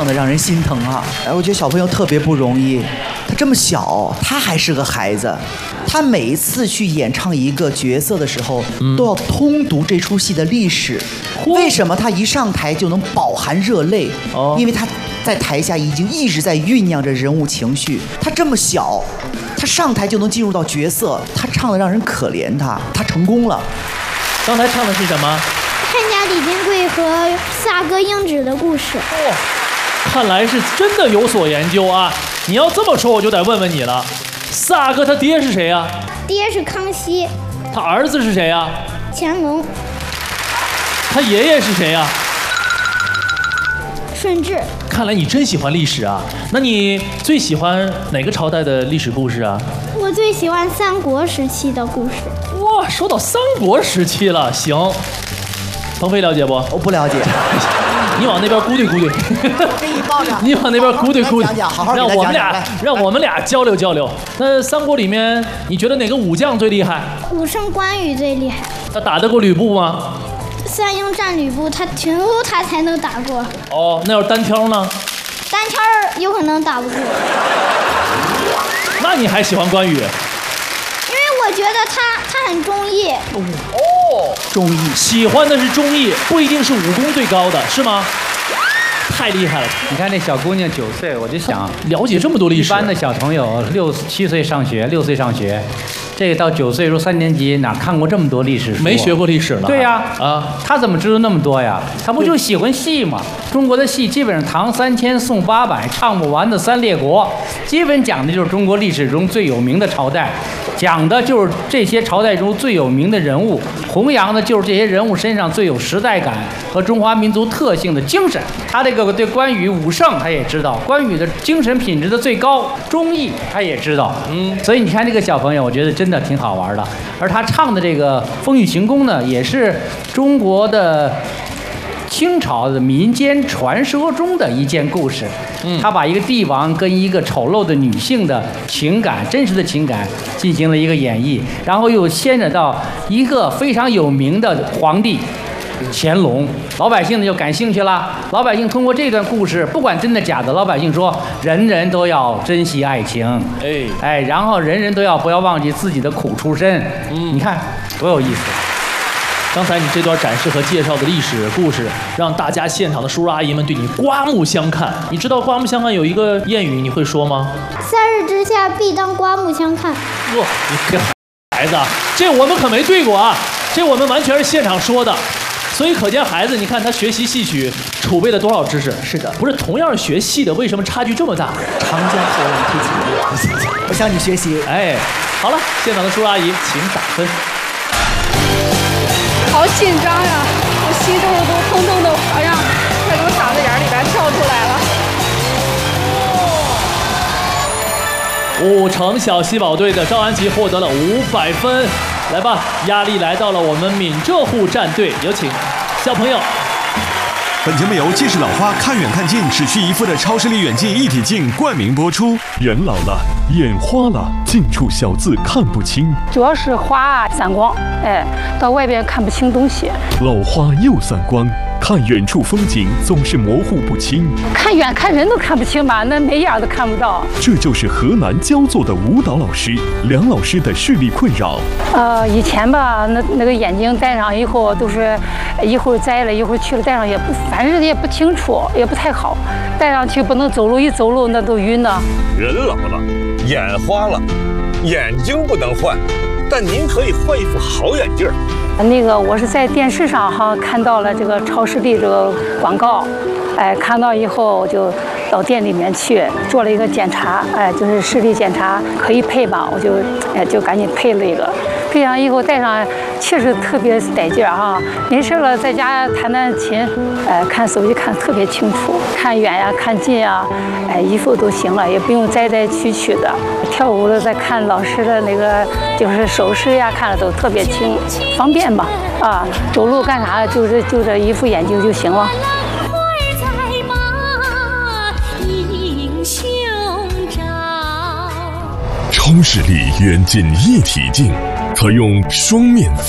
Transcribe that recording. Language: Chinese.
唱的让人心疼啊！哎，我觉得小朋友特别不容易，他这么小，他还是个孩子，他每一次去演唱一个角色的时候，都要通读这出戏的历史。为什么他一上台就能饱含热泪？因为他在台下已经一直在酝酿着人物情绪。他这么小，他上台就能进入到角色，他唱的让人可怜他成功了。 刚才唱的是什么？ 汉家李金贵和萨哥英子的故事。 看来是真的有所研究啊！你要这么说，我就得问问你了。萨哥他爹是谁呀？ 爹是康熙。 他儿子是谁呀？ 乾隆。 他爷爷是谁呀？ 顺治。 看来你真喜欢历史啊！那你最喜欢哪个朝代的历史故事啊？ 我最喜欢三国时期的故事。 哇，说到三国时期了，行。鹏飞了解不？ 我不了解。 你往那边估对估对。 给你抱着。 你往那边估对估对。让我们俩交流交流。那三国里面，你觉得哪个武将最厉害？ 武圣关羽最厉害。 他打得过吕布吗？ 三英战吕布，他群殴他才能打过。 哦，那要是单挑呢？ 单挑有可能打不过。 那你还喜欢关羽？因为我觉得他很忠义。 哦，忠义，喜欢的是忠义，不一定是武功最高的，是吗？太厉害了！ 你看那小姑娘9岁，我就想了解这么多历史。 一般的小朋友6、7岁上学，6岁上学，这个到9岁入3年级，哪看过这么多历史书？ 没学过历史呢。 对呀，他怎么知道那么多呀？他不就喜欢戏吗？中国的戏基本上唐3000、宋800，唱不完的3列国，基本讲的就是中国历史中最有名的朝代，讲的就是这些朝代中最有名的人物，弘扬的就是这些人物身上最有时代感和中华民族特性的精神。他这个对关羽、武圣他也知道，关羽的精神品质的最高，忠义他也知道。所以你看这个小朋友，我觉得真的挺好玩的。而他唱的这个《风雨行宫》呢，也是中国的清朝的民间传说中的一件故事。他把一个帝王跟一个丑陋的女性的情感，真实的情感进行了一个演绎，然后又牵扯到一个非常有名的皇帝乾隆，老百姓呢就感兴趣了。老百姓通过这段故事，不管真的假的，老百姓说人人都要珍惜爱情，然后人人都不要忘记自己的苦出身。你看多有意思。 刚才你这段展示和介绍的历史故事，让大家现场的叔叔阿姨们对你刮目相看。你知道刮目相看有一个谚语，你会说吗 ？3日之下必当刮目相看。 你这孩子，这我们可没对过啊，这我们完全是现场说的。所以可见孩子，你看他学习戏曲储备了多少知识？ 是的， 不是同样学戏的，为什么差距这么大？ 长江后浪推前浪，我向你学习。 好了，现场的叔叔阿姨请打分。 好紧张呀，我心都通通的，好像快从嗓子眼里边跳出来了。5城小戏宝队的赵安琪获得了500分。来吧，压力来到了我们闽浙沪战队，有请小朋友。 本节目由近视老花看远看近只需1副的超视力远近一体镜冠名播出。人老了，眼花了，近处小字看不清， 主要是花散光，到外边看不清东西。 老花又散光，看远处风景总是模糊不清， 看远看人都看不清吧，那眉眼都看不到。 这就是河南焦作的舞蹈老师梁老师的视力困扰。 以前吧，那个眼镜戴上以后都是一会儿摘了，一会儿去了，戴上也不，反正也不清楚，也不太好。戴上去不能走路，一走路那都晕呢。 人老了，眼花了，眼睛不能换，但您可以换一副好眼镜。 那个我是在电视上看到了这个超视力这个广告，看到以后我就到店里面去做了一个检查，就是视力检查可以配嘛，我就赶紧配了一个。配上以后戴上确实特别带劲啊！没事了在家弹弹琴，看手机看特别清楚，看远呀看近呀，一副都行了，也不用摘摘取取的。跳舞了再看老师的那个就是手势呀，看了都特别清，方便吧？走路干啥就这一副眼镜就行了。 超视力远近一体镜，可用双面